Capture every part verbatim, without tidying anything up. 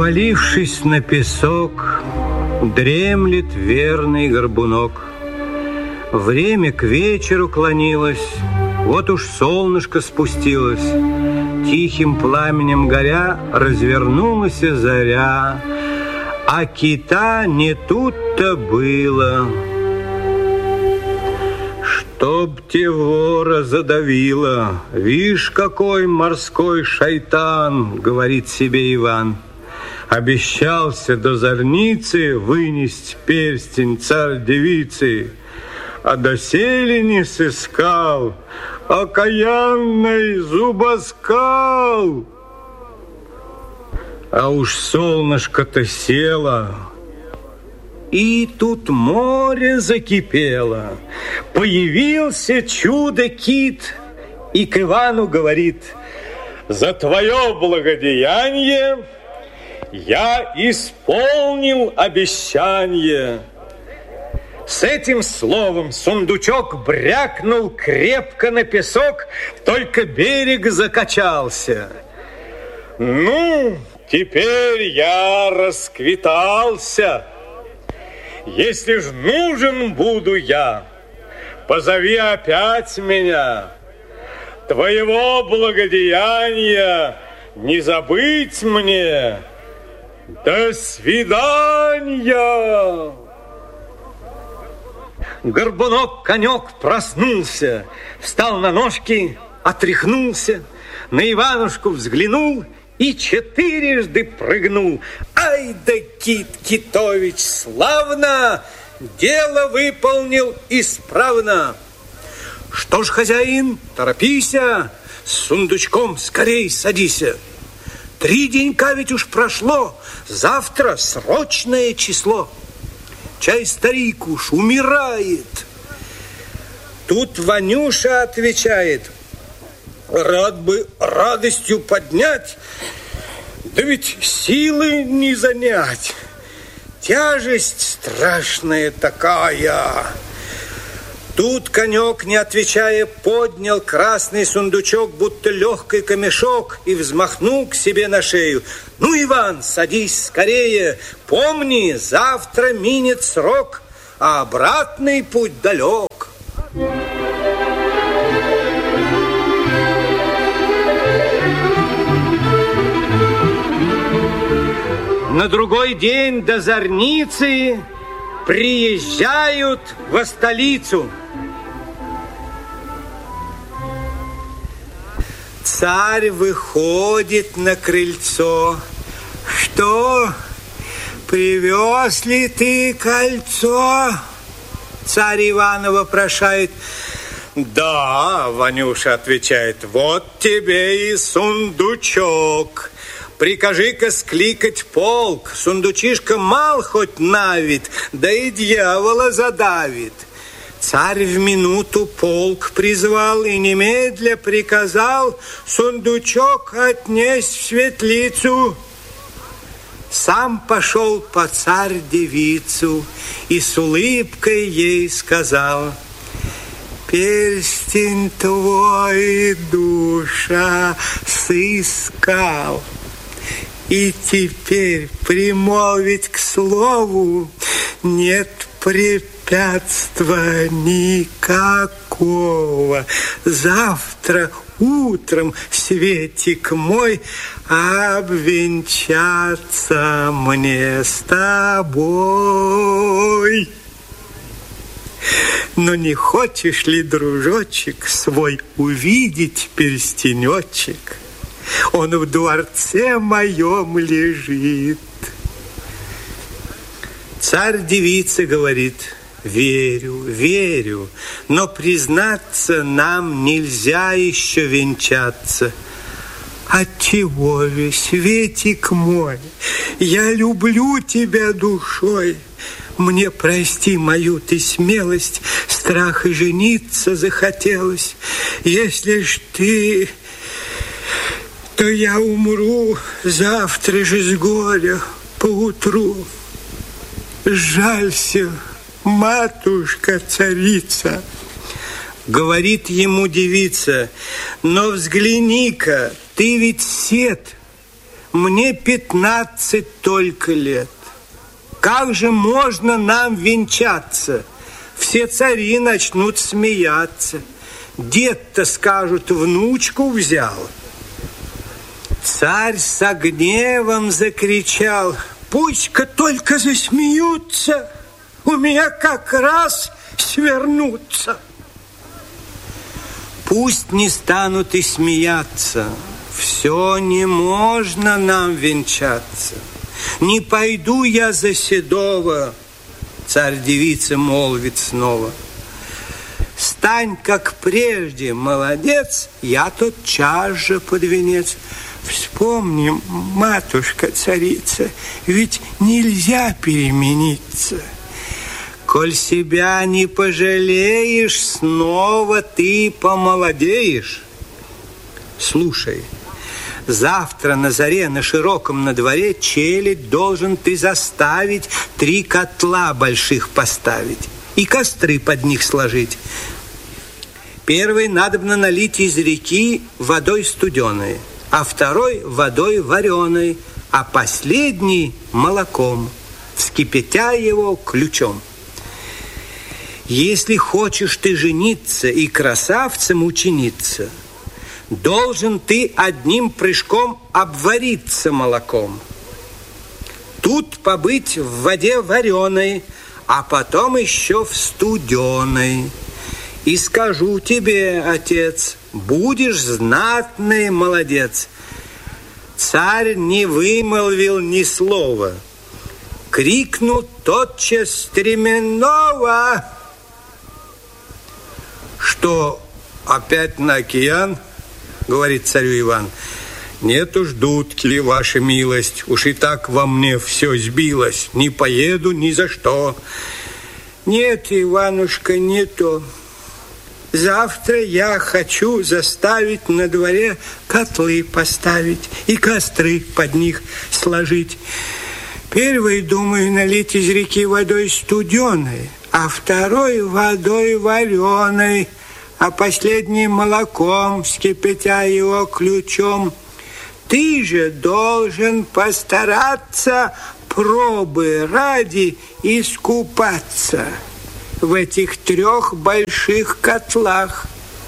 Повалившись на песок, дремлет верный горбунок. Время к вечеру клонилось, вот уж солнышко спустилось. Тихим пламенем горя развернулась заря, а кита не тут-то было. Чтоб те вора задавило, вишь, какой морской шайтан, говорит себе Иван. Обещался до зорницы вынести перстень царь-девицы, а доселе не сыскал окаянный зубоскал. А уж солнышко-то село, и тут море закипело. Появился чудо-кит и к Ивану говорит: за твое благодеяние я исполнил обещание. С этим словом сундучок брякнул крепко на песок, только берег закачался. Ну, теперь я расквитался. Если ж нужен буду я, позови опять меня. Твоего благодеяния не забыть мне. До свидания! Горбунок-конек проснулся, встал на ножки, отряхнулся, на Иванушку взглянул и четырежды прыгнул. Ай да Кит Китович, славно! Дело выполнил исправно. Что ж, хозяин, торопися, с сундучком скорей садися. Три денька ведь уж прошло, завтра срочное число. Чай старик уж умирает. Тут Ванюша отвечает: рад бы радостью поднять, да ведь силы не занять. Тяжесть страшная такая. Тут конек, не отвечая, поднял красный сундучок, будто легкий камешок, и взмахнул к себе на шею. Ну, Иван, садись скорее. Помни, завтра минет срок, а обратный путь далек. На другой день до зорницы приезжают во столицу. Царь выходит на крыльцо. Что, привез ли ты кольцо? Царь Ивана вопрошает. Да, Ванюша отвечает, вот тебе и сундучок. Прикажи-ка скликать полк. Сундучишка мал хоть на вид, да и дьявола задавит. Царь в минуту полк призвал и немедля приказал сундучок отнесть в светлицу. Сам пошел по царь-девицу и с улыбкой ей сказал: перстень твой душа сыскал, и теперь примолвить к слову нет препятства никакого. Завтра утром, светик мой, обвенчаться мне с тобой. Но не хочешь ли, дружочек, свой увидеть перстенечек? Он в дворце моем лежит. Царь-девица говорит: верю, верю, но, признаться, нам нельзя еще венчаться. Отчего же, светик мой, я люблю тебя душой. Мне прости мою ты смелость, страх и жениться захотелось. Если ж ты, то я умру завтра же с горя поутру. Жалься, матушка-царица. Говорит ему девица: но взгляни-ка, ты ведь сед, мне пятнадцать только лет. Как же можно нам венчаться? Все цари начнут смеяться. Дед-то, скажут, внучку взял. Царь со гневом закричал: пусть-ка только засмеются, у меня как раз свернутся. Пусть не станут и смеяться, все не можно нам венчаться. Не пойду я за седого, царь-девица молвит снова. Стань, как прежде, молодец, я тотчас же под венец. Вспомни, матушка-царица, ведь нельзя перемениться. Коль себя не пожалеешь, снова ты помолодеешь. Слушай, завтра на заре на широком на дворе челядь должен ты заставить три котла больших поставить и костры под них сложить. Первый надобно налить из реки водой студеной, а второй водой вареной, а последний молоком, вскипятя его ключом. Если хочешь ты жениться и красавцем учиниться, должен ты одним прыжком обвариться молоком. Тут побыть в воде вареной, а потом еще в студеной. И скажу тебе, отец, будешь знатный молодец. Царь не вымолвил ни слова. Крикнул тотчас стременного. Что, опять на океан? Говорит царю Иван. Нет уж, дудки ли, ваша милость, уж и так во мне все сбилось. Не поеду ни за что. Нет, Иванушка, не то. Завтра я хочу заставить на дворе котлы поставить и костры под них сложить. Первый, думаю, налить из реки водой студеной, а второй водой вареной, а последний молоком, вскипятя его ключом. Ты же должен постараться пробы ради искупаться в этих трех больших котлах.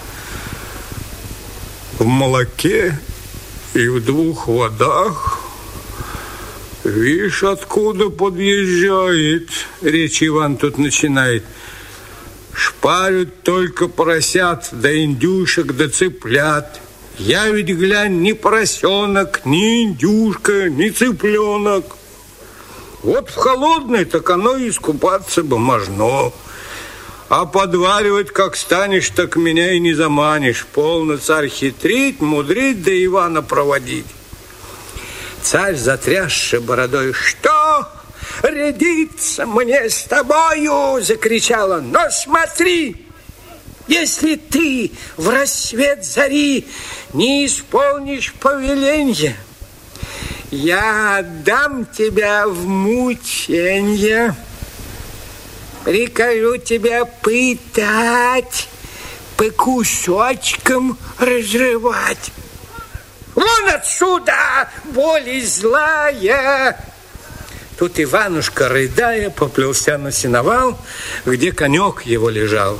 В молоке и в двух водах. Видишь, откуда подъезжает, речь Иван тут начинает. Шпарят только поросят, да индюшек, да цыплят. Я ведь, глянь, ни поросенок, ни индюшка, ни цыпленок. Вот в холодной, так оно и искупаться бы можно. А подваривать, как станешь, так меня и не заманишь. Полно, царь, хитрить, мудрить, да Ивана проводить. Царь, затрясший бородой: что? Рядиться мне с тобою, закричал он. Но смотри, если ты в рассвет зари не исполнишь повеления, я отдам тебя в мученье. Прикажу тебя пытать, по кусочкам разрывать. Вон отсюда, боль злая! Тут Иванушка, рыдая, поплелся на сеновал, где конек его лежал.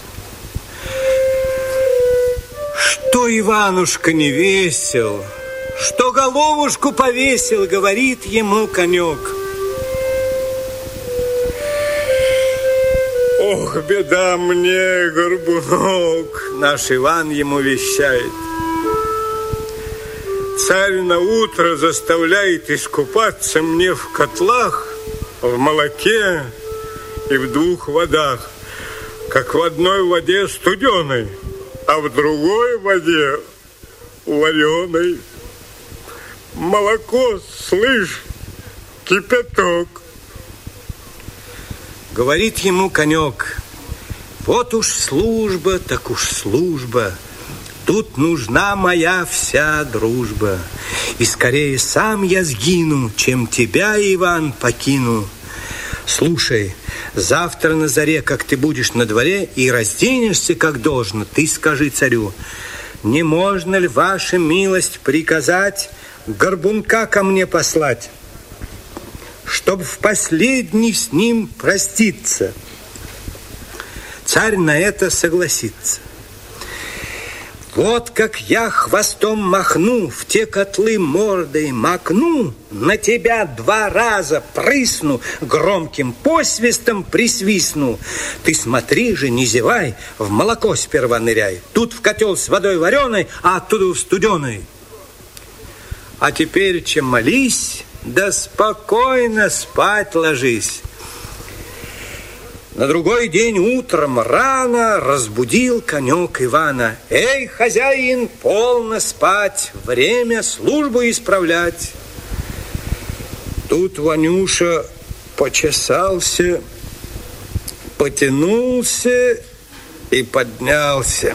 Что Иванушка не весел, что головушку повесил, говорит ему конек. Ох, беда мне, горбунок, наш Иван ему вещает. Царь на утро заставляет искупаться мне в котлах, в молоке и в двух водах, как в одной воде студеной, а в другой воде вареной. Молоко, слышь, кипяток. Говорит ему конек: вот уж служба, так уж служба. Тут нужна моя вся дружба. И скорее сам я сгину, чем тебя, Иван, покину. Слушай, завтра на заре, как ты будешь на дворе и разденешься, как должно, ты скажи царю: не можно ли, ваша милость, приказать горбунка ко мне послать, чтоб в последний с ним проститься. Царь на это согласится. Вот как я хвостом махну, в те котлы мордой макну, на тебя два раза прысну, громким посвистом присвистну. Ты смотри же, не зевай, в молоко сперва ныряй. Тут в котел с водой вареной, а оттуда в студеной. А теперь, чем молись, да спокойно спать ложись. На другой день утром рано разбудил конек Ивана. Эй, хозяин, полно спать, время службу исправлять. Тут Ванюша почесался, потянулся и поднялся.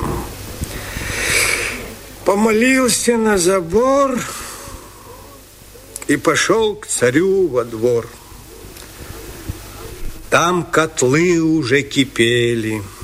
Помолился на забор и пошел к царю во двор. Там котлы уже кипели,